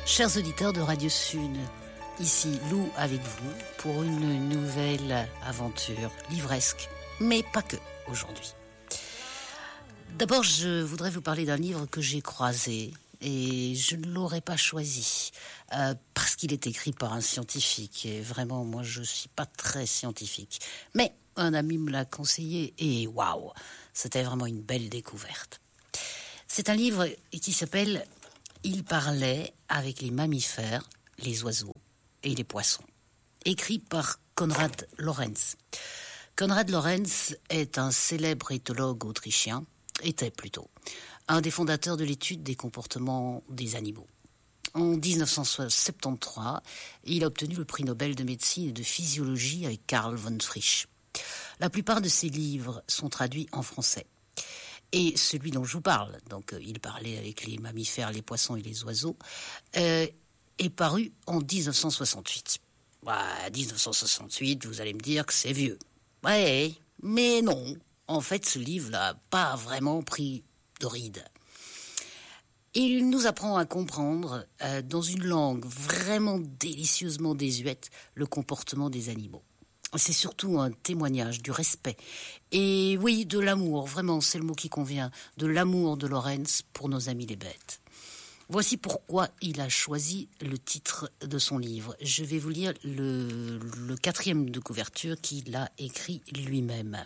Chers auditeurs de Radio Sud, ici Lou avec vous pour une nouvelle aventure livresque, mais pas que aujourd'hui. D'abord, je voudrais vous parler d'un livre que j'ai croisé et je ne l'aurais pas choisi parce qu'il est écrit par un scientifique et vraiment, moi, je ne suis pas très scientifique. Mais un ami me l'a conseillé et waouh, c'était vraiment une belle découverte. C'est un livre qui s'appelle « Il parlait avec les mammifères, les oiseaux et les poissons », écrit par Konrad Lorenz. Konrad Lorenz est un célèbre éthologue autrichien, était plutôt, un des fondateurs de l'étude des comportements des animaux. En 1973, il a obtenu le prix Nobel de médecine et de physiologie avec Karl von Frisch. La plupart de ses livres sont traduits en français. Et celui dont je vous parle, donc il parlait avec les mammifères, les poissons et les oiseaux, est paru en 1968. 1968, vous allez me dire que c'est vieux. Ouais, mais non. En fait, ce livre n'a pas vraiment pris de ride. Il nous apprend à comprendre, dans une langue vraiment délicieusement désuète, le comportement des animaux. C'est surtout un témoignage du respect. Et oui, de l'amour, vraiment, c'est le mot qui convient, de l'amour de Lorenz pour nos amis les bêtes. Voici pourquoi il a choisi le titre de son livre. Je vais vous lire le 4e de couverture qu'il a écrit lui-même.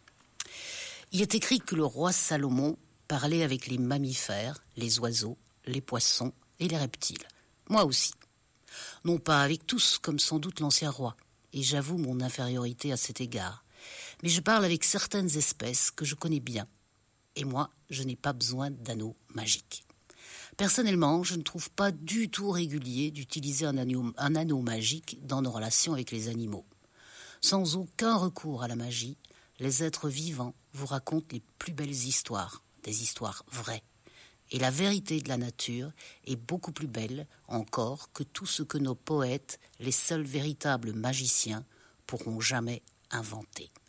Il est écrit que le roi Salomon parlait avec les mammifères, les oiseaux, les poissons et les reptiles. Moi aussi. Non pas avec tous, comme sans doute l'ancien roi. Et j'avoue mon infériorité à cet égard. Mais je parle avec certaines espèces que je connais bien. Et moi, je n'ai pas besoin d'anneaux magiques. Personnellement, je ne trouve pas du tout régulier d'utiliser un anneau magique dans nos relations avec les animaux. Sans aucun recours à la magie, les êtres vivants vous racontent les plus belles histoires, des histoires vraies. Et la vérité de la nature est beaucoup plus belle encore que tout ce que nos poètes, les seuls véritables magiciens, pourront jamais inventer.